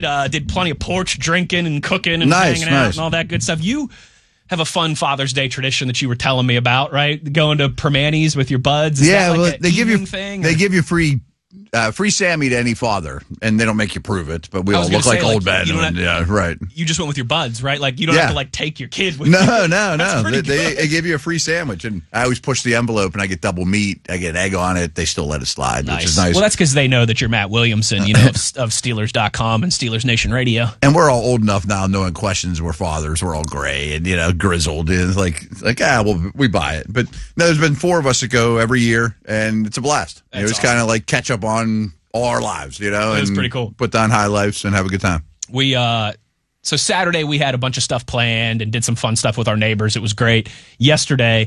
Did plenty of porch drinking and cooking and hanging out and all that good stuff. You have a fun Father's Day tradition that you were telling me about, right? Going to Primanti's with your buds. Is that like they give you thing, they give you free Sammy to any father, and they don't make you prove it, but we all look like old men. Right. You just went with your buds, right? Like you don't have to like take your kid with you. No. They give you a free sandwich, and I always push the envelope, and I get double meat. I get egg on it. They still let it slide, which is nice. Well, that's because they know that you're Matt Williamson, of Steelers.com and Steelers Nation Radio. And we're all old enough now, knowing questions. We're fathers. We're all gray and grizzled. And we buy it. But no, there's been 4 of us that go every year, and it's a blast. It was kind of like catch up on all our lives, It was pretty cool. Put down highlights and have a good time. So Saturday we had a bunch of stuff planned and did some fun stuff with our neighbors. It was great. Yesterday,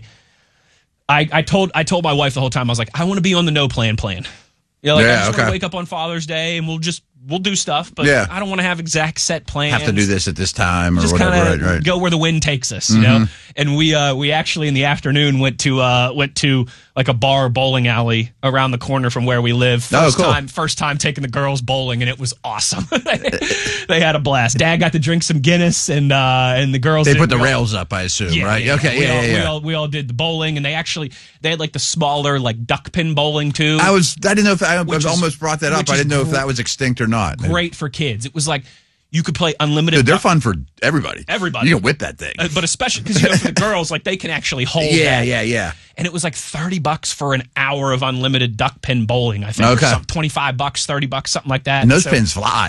I told my wife the whole time, I was like, I want to be on the no plan. I just want to wake up on Father's Day and we'll do stuff, but I don't want to have exact set plans. Have to do this at this time or just whatever. Right. Go where the wind takes us, you know. And we actually in the afternoon went to like a bar bowling alley around the corner from where we live. First time taking the girls bowling, and it was awesome. They had a blast. Dad got to drink some Guinness, and the girls. They put the rails up, I assume, right? Yeah. Okay, We all did the bowling, and they had like the smaller like duck pin bowling too. I didn't know if I almost brought that up. I didn't know if that was extinct or not. Great for kids. It was like you could play unlimited. Dude, they're fun for everybody. You can whip that thing. But especially because for the girls, like they can actually hold. Yeah. And it was like $30 for an hour of unlimited duck pin bowling. I think. Okay. $25, $30, something like that. And those pins fly.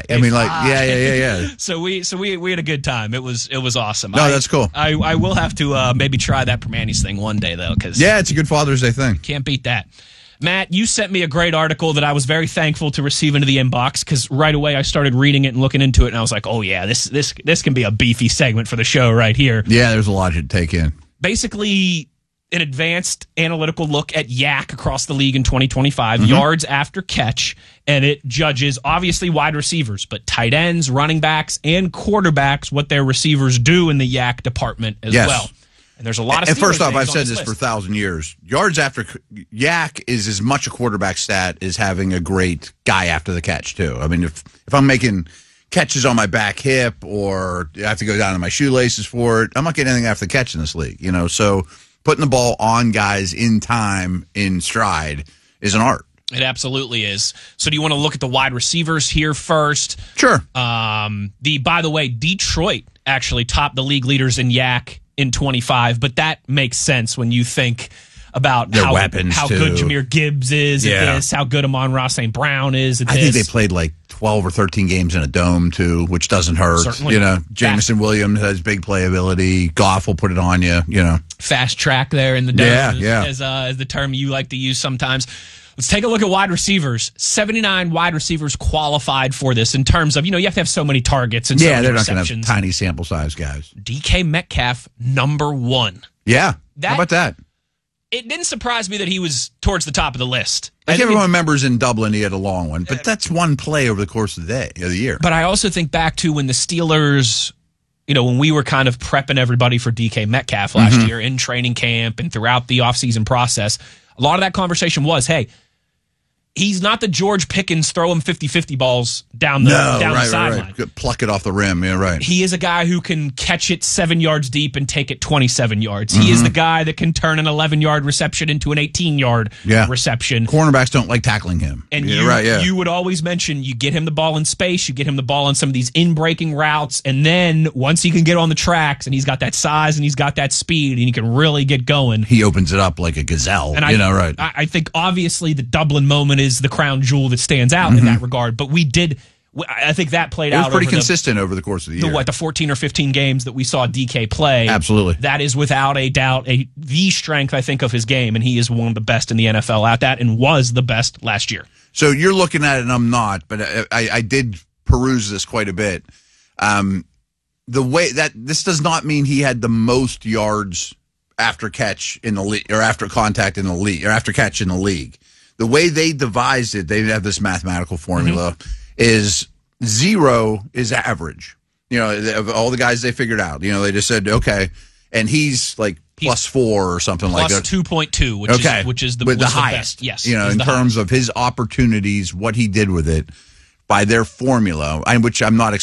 Yeah. So we had a good time. It was awesome. No, that's cool. I will have to maybe try that Primanti's thing one day though, because it's a good Father's Day thing. Can't beat that. Matt, you sent me a great article that I was very thankful to receive into the inbox because right away I started reading it and looking into it, and I was like, oh, yeah, this can be a beefy segment for the show right here. Yeah, there's a lot to take in. Basically, an advanced analytical look at YAC across the league in 2025, yards after catch, and it judges, obviously, wide receivers, but tight ends, running backs, and quarterbacks, what their receivers do in the YAC department as well. And there's a lot of. And first off, I've said this for 1,000 years. Yards after YAC is as much a quarterback stat as having a great guy after the catch too. I mean, if I'm making catches on my back hip or I have to go down to my shoelaces for it, I'm not getting anything after the catch in this league. So putting the ball on guys in time, in stride, is an art. It absolutely is. So do you want to look at the wide receivers here first? Sure. By the way, Detroit actually topped the league leaders in YAC in 25, but that makes sense when you think about their how weapons good Jahmyr Gibbs is at this, how good Amon-Ra St. Brown is at this. I think they played like 12 or 13 games in a dome too, which doesn't hurt. Certainly. Jameson Williams has big playability. Goff will put it on you. Fast track there in the dome as the term you like to use sometimes. Let's take a look at wide receivers. 79 wide receivers qualified for this in terms of, you have to have so many targets and so many they're receptions. not going to have tiny sample size guys. DK Metcalf, number 1. Yeah. How about that? It didn't surprise me that he was towards the top of the list. I think everyone remembers in Dublin he had a long one, but that's one play over the course of the year. But I also think back to when the Steelers, when we were kind of prepping everybody for DK Metcalf last year in training camp and throughout the offseason process, a lot of that conversation was, hey, he's not the George Pickens throw him 50-50 balls down the sideline. Right. Pluck it off the rim. Yeah, right. He is a guy who can catch it 7 yards deep and take it 27 yards. He is the guy that can turn an 11-yard reception into an 18-yard reception. Cornerbacks don't like tackling him. And you would always mention you get him the ball in space, you get him the ball on some of these in-breaking routes, and then once he can get on the tracks and he's got that size and he's got that speed and he can really get going. He opens it up like a gazelle. And I think obviously the Dublin moment is the crown jewel that stands out in that regard. But I think that played out. It was pretty consistent over the course of the year. The 14 or 15 games that we saw DK play. Absolutely. That is without a doubt the strength, I think, of his game. And he is one of the best in the NFL at that and was the best last year. So you're looking at it and I'm not, but I did peruse this quite a bit. The way that this does not mean he had the most yards after catch in the league or after contact in the league or after catch in the league. The way they devised it, they have this mathematical formula, is 0 is average. Of all the guys they figured out, they just said, okay, and he's like plus 4 or something like that. Plus 2.2, which is the highest. best. Yes. In terms of his opportunities, what he did with it. by their formula, which I'm not